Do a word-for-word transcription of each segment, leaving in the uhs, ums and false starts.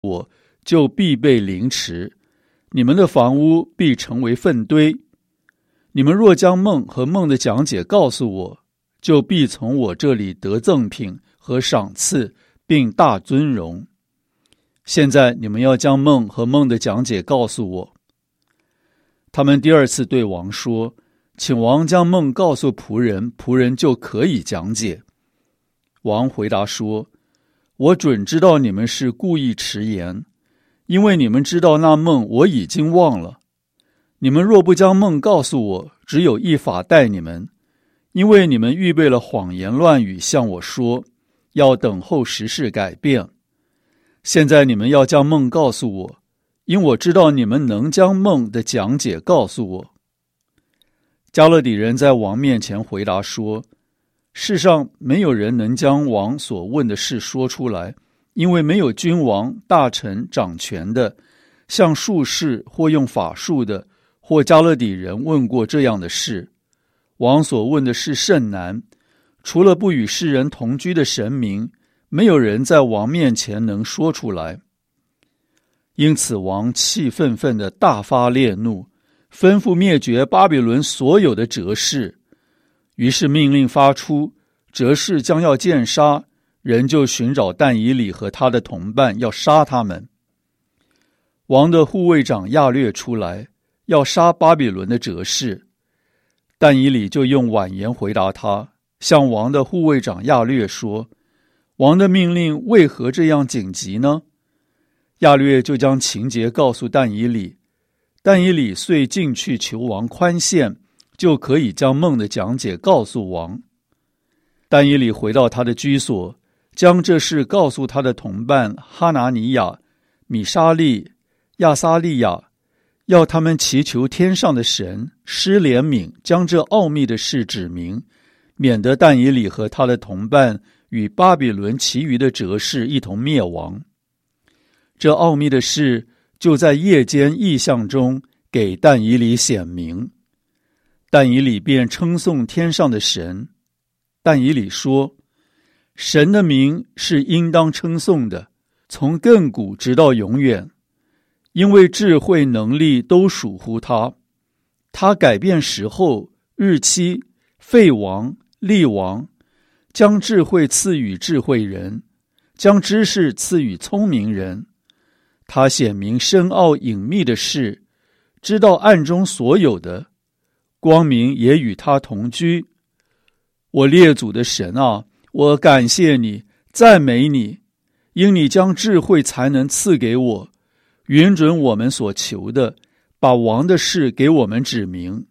我，就必被凌迟，你们的房屋必成为粪堆。你们若将梦和梦的讲解告诉我，就必从我这里得赠品和赏赐，并大尊荣。现在你们要将梦和梦的讲解告诉我。他们第二次对王说，请王将梦告诉仆人，仆人就可以讲解。王回答说，我准知道你们是故意迟延，因为你们知道那梦我已经忘了。你们若不将梦告诉我，只有一法待你们，因为你们预备了谎言乱语向我说，要等候时事改变。现在你们要将梦告诉我，因我知道你们能将梦的讲解告诉我。加勒底人在王面前回答说，世上没有人能将王所问的事说出来，因为没有君王、大臣、掌权的，像术士或用法术的，或加勒底人问过这样的事。王所问的事甚难，除了不与世人同居的神明，没有人在王面前能说出来。因此王气愤愤地大发烈怒，吩咐灭绝巴比伦所有的哲士。于是命令发出，哲士将要见杀，人就寻找但以理和他的同伴，要杀他们。王的护卫长亚略出来，要杀巴比伦的哲士。但以理就用婉言回答他，向王的护卫长亚略说，王的命令为何这样紧急呢？亚略就将情节告诉但以理，但以理遂进去求王宽限，就可以将梦的讲解告诉王。但以理回到他的居所，将这事告诉他的同伴哈拿尼亚、米沙利、亚撒利亚，要他们祈求天上的神施怜悯，将这奥秘的事指明，免得但以理和他的同伴与巴比伦其余的哲士一同灭亡。这奥秘的事就在夜间异象中给但以理显明。但以理便称颂天上的神。但以理说，神的名是应当称颂的，从亘古直到永远，因为智慧能力都属乎他。他改变时候、日期、废王、立王，将智慧赐予智慧人，将知识赐予聪明人。他显明深奥隐秘的事，知道暗中所有的，光明也与他同居。我列祖的神啊，我感谢你，赞美你，因你将智慧才能赐给我，允准我们所求的，把王的事给我们指明。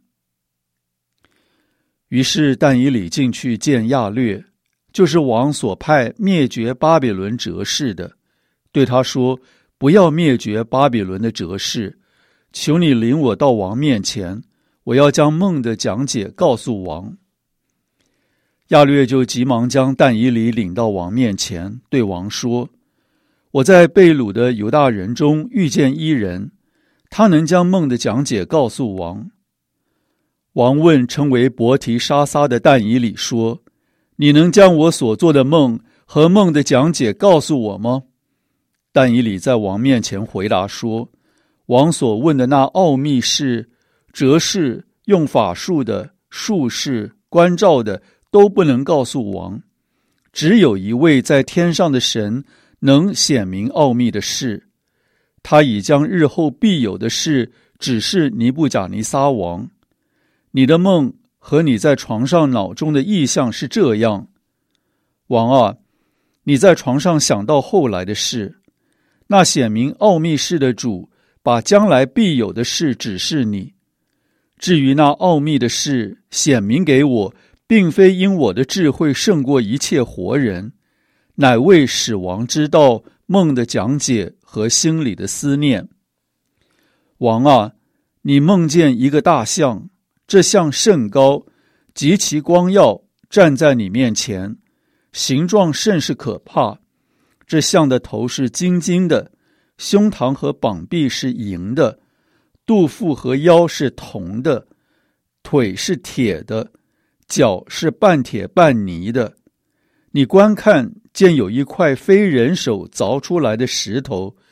于是但以理进去见亚略，就是王所派灭绝巴比伦哲士的，对他说，不要灭绝巴比伦的哲士，求你领我到王面前，我要将梦的讲解告诉王。亚略就急忙将但以理领到王面前，对王说，我在被掳的犹大人中遇见一人，他能将梦的讲解告诉王。王问称为伯提沙撒的但以理说，你能将我所做的梦和梦的讲解告诉我吗？但以理在王面前回答说，王所问的那奥秘事，哲士、用法术的、术士、观照的，都不能告诉王，只有一位在天上的神能显明奥秘的事，他已将日后必有的事指示尼布甲尼撒王。你的梦和你在床上脑中的意象是这样，王啊，你在床上想到后来的事，那显明奥秘事的主把将来必有的事指示你。至于那奥秘的事显明给我，并非因我的智慧胜过一切活人，乃为使王知道梦的讲解和心里的思念。王啊，你梦见一个大象，这象甚高，极其光耀，站在你面前，形状甚是可怕。这象的头是金金的，胸膛和膀臂是银的，肚腹和腰是铜的，腿是铁的，脚是半铁半泥的。你观看，见有一块非人手凿出来的石头，